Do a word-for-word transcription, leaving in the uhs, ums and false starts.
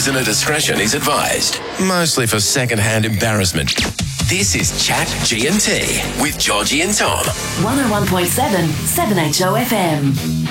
Listener discretion is advised, mostly for second-hand embarrassment. This is Chat G and T with Georgie and Tom. one oh one point seven, seven H O F M.